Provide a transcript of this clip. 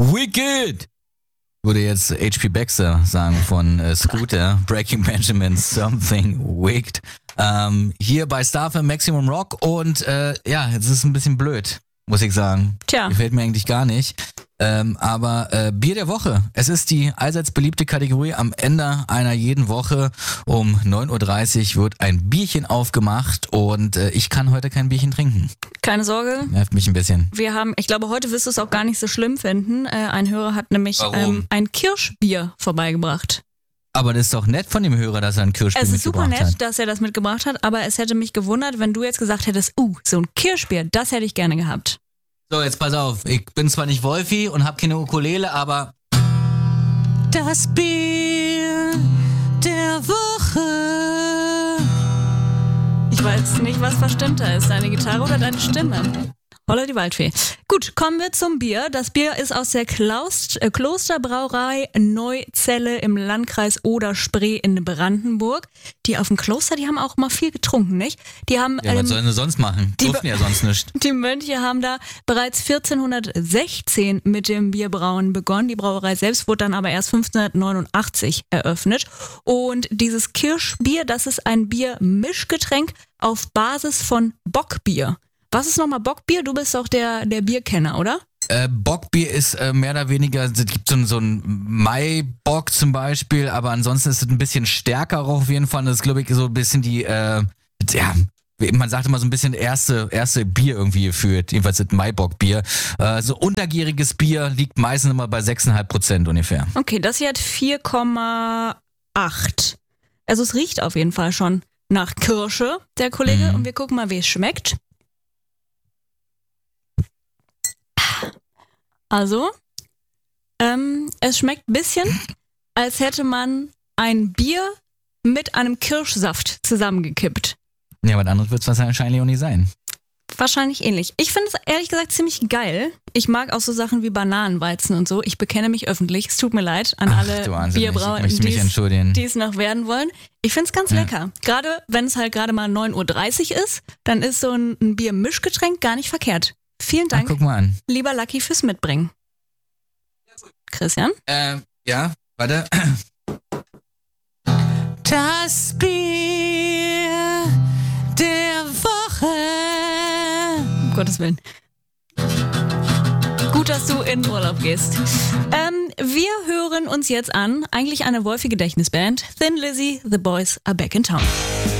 Wicked! Würde jetzt H.P. Baxter sagen von Scooter, Breaking Benjamin, Something Wicked. Hier bei StarFM Maximum Rock und jetzt ist es ein bisschen blöd, muss ich sagen. Tja. Gefällt mir eigentlich gar nicht. Aber Bier der Woche. Es ist die allseits beliebte Kategorie. Am Ende einer jeden Woche um 9.30 Uhr wird ein Bierchen aufgemacht und ich kann heute kein Bierchen trinken. Keine Sorge. Nervt mich ein bisschen. Ich glaube, heute wirst du es auch gar nicht so schlimm finden. Ein Hörer hat nämlich ein Kirschbier vorbeigebracht. Aber das ist doch nett von dem Hörer, dass er ein Kirschbier mitgebracht hat. Es ist super nett, dass er das mitgebracht hat, aber es hätte mich gewundert, wenn du jetzt gesagt hättest, so ein Kirschbier, das hätte ich gerne gehabt. So, jetzt pass auf. Ich bin zwar nicht Wolfi und habe keine Ukulele, aber das Bier der Woche. Ich weiß nicht, was verstimmter ist, deine Gitarre oder deine Stimme. Holla die Waldfee. Gut, kommen wir zum Bier. Das Bier ist aus der Klosterbrauerei Neuzelle im Landkreis Oder-Spree in Brandenburg. Die auf dem Kloster, die haben auch mal viel getrunken, nicht? Die haben, was sollen sie sonst machen? Durften ja sonst nicht. Die Mönche haben da bereits 1416 mit dem Bierbrauen begonnen. Die Brauerei selbst wurde dann aber erst 1589 eröffnet. Und dieses Kirschbier, das ist ein Biermischgetränk auf Basis von Bockbier. Was ist nochmal Bockbier? Du bist doch der Bierkenner, oder? Bockbier ist mehr oder weniger, es gibt so ein Maibock zum Beispiel, aber ansonsten ist es ein bisschen stärker auch auf jeden Fall. Das ist, glaube ich, so ein bisschen die, man sagt immer so ein bisschen erste Bier irgendwie geführt, jedenfalls das Maibock-Bier. So untergäriges Bier liegt meistens immer bei 6,5% ungefähr. Okay, das hier hat 4,8. Also es riecht auf jeden Fall schon nach Kirsche, der Kollege. Und wir gucken mal, wie es schmeckt. Also, es schmeckt ein bisschen, als hätte man ein Bier mit einem Kirschsaft zusammengekippt. Ja, was anderes wird es wahrscheinlich auch nicht sein. Wahrscheinlich ähnlich. Ich finde es ehrlich gesagt ziemlich geil. Ich mag auch so Sachen wie Bananenweizen und so. Ich bekenne mich öffentlich. Es tut mir leid an alle Bierbrauer, die es noch werden wollen. Ich finde es ganz lecker. Gerade wenn es halt gerade mal 9.30 Uhr ist, dann ist so ein Biermischgetränk gar nicht verkehrt. Vielen Dank, guck mal an. Lieber Lucky, fürs Mitbringen. Christian? Ja, warte. Das Bier der Woche. Um Gottes Willen. Gut, dass du in Urlaub gehst. Wir hören uns jetzt an, eigentlich eine Wolfi-Gedächtnisband. Thin Lizzy, The Boys Are Back in Town.